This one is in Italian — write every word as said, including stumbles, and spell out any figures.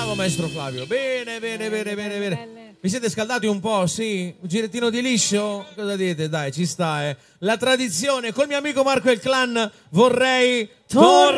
Bravo maestro Flavio. Bene, bene, bene, bene, bene. Vi siete scaldati un po', sì? Un girettino di liscio? Cosa dite? Dai, ci sta, eh. La tradizione, col mio amico Marco e il clan vorrei tornare.